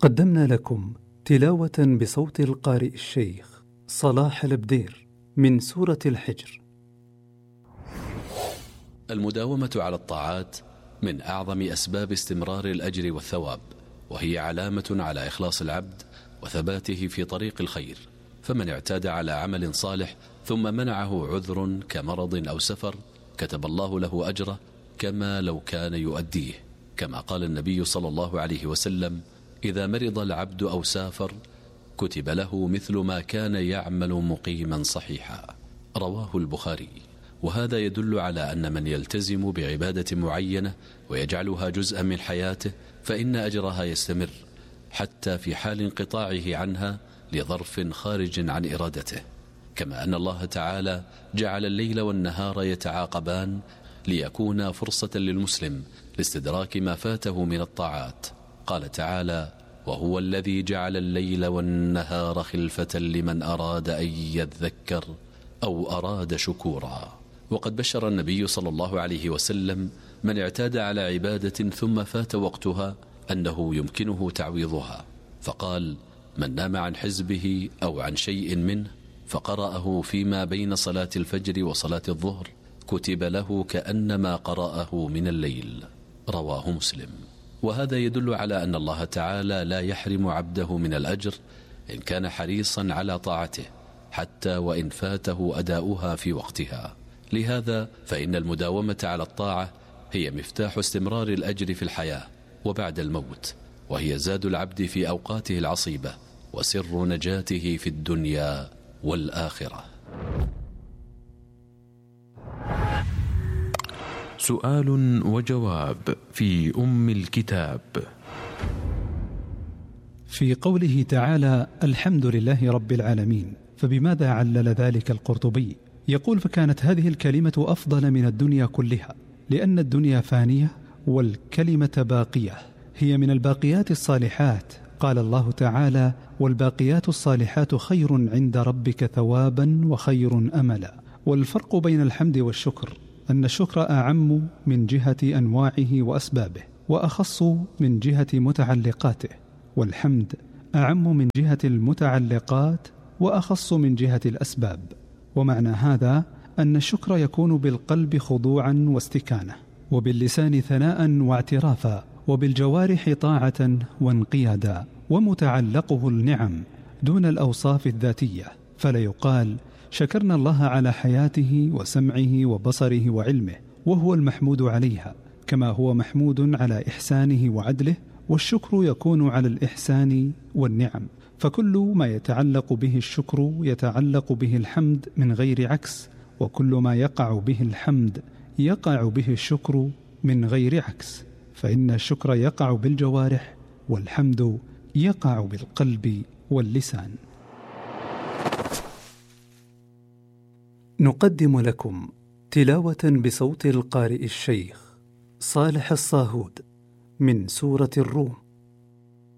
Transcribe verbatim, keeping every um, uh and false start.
قدمنا لكم تلاوة بصوت القارئ الشيخ صلاح البدير من سورة الحجر. المداومة على الطاعات من أعظم أسباب استمرار الأجر والثواب، وهي علامة على إخلاص العبد وثباته في طريق الخير. فمن اعتاد على عمل صالح ثم منعه عذر كمرض أو سفر، كتب الله له أجره كما لو كان يؤديه، كما قال النبي صلى الله عليه وسلم: إذا مرض العبد أو سافر كتب له مثل ما كان يعمل مقيما صحيحا. رواه البخاري. وهذا يدل على أن من يلتزم بعبادة معينة ويجعلها جزءا من حياته فإن أجرها يستمر حتى في حال انقطاعه عنها لظرف خارج عن إرادته. كما أن الله تعالى جعل الليل والنهار يتعاقبان ليكون فرصة للمسلم لاستدراك ما فاته من الطاعات. قال تعالى: وهو الذي جعل الليل والنهار خلفة لمن أراد أن يذكر أو أراد شكورا. وقد بشر النبي صلى الله عليه وسلم من اعتاد على عبادة ثم فات وقتها أنه يمكنه تعويضها، فقال: من نام عن حزبه أو عن شيء منه فقرأه فيما بين صلاة الفجر وصلاة الظهر كتب له كأنما قرأه من الليل. رواه مسلم. وهذا يدل على أن الله تعالى لا يحرم عبده من الأجر إن كان حريصا على طاعته، حتى وإن فاته أداؤها في وقتها. لهذا فإن المداومة على الطاعة هي مفتاح استمرار الأجر في الحياة وبعد الموت، وهي زاد العبد في أوقاته العصيبة وسر نجاته في الدنيا والآخرة. سؤال وجواب في أم الكتاب. في قوله تعالى: الحمد لله رب العالمين، فبماذا علل ذلك القرطبي؟ يقول: فكانت هذه الكلمة أفضل من الدنيا كلها، لأن الدنيا فانية والكلمة باقية، هي من الباقيات الصالحات. قال الله تعالى: والباقيات الصالحات خير عند ربك ثوابا وخير أملا. والفرق بين الحمد والشكر أن الشكر أعم من جهة أنواعه وأسبابه، وأخص من جهة متعلقاته، والحمد أعم من جهة المتعلقات وأخص من جهة الأسباب. ومعنى هذا أن الشكر يكون بالقلب خضوعا واستكانة، وباللسان ثناء واعترافا، وبالجوارح طاعة وانقيادا، ومتعلقه النعم دون الأوصاف الذاتية. فلا يقال: شكرنا الله على حياته وسمعه وبصره وعلمه، وهو المحمود عليها، كما هو محمود على إحسانه وعدله. والشكر يكون على الإحسان والنعم، فكل ما يتعلق به الشكر يتعلق به الحمد من غير عكس، وكل ما يقع به الحمد يقع به الشكر من غير عكس، فإن الشكر يقع بالجوارح والحمد يقع بالقلب واللسان. نقدم لكم تلاوة بصوت القارئ الشيخ صالح الصاهود من سورة الروم.